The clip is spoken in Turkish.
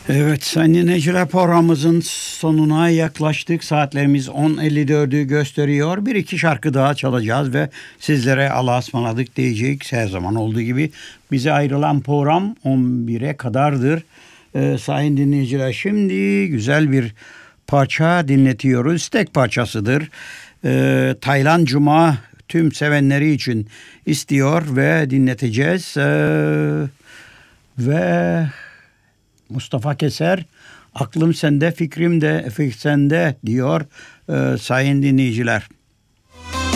Evet sayın dinleyiciler, programımızın sonuna yaklaştık. Saatlerimiz 10.54'ü gösteriyor. Bir iki şarkı daha çalacağız ve sizlere Allah'a ısmarladık diyecek. Her zaman olduğu gibi bize ayrılan program 11'e kadardır. Sayın dinleyiciler, şimdi güzel bir parça dinletiyoruz. Tek parçasıdır. Taylan Cuma tüm sevenleri için istiyor ve dinleteceğiz. Ve Mustafa Keser, aklım sende, fikrim de sende diyor sayın dinleyiciler.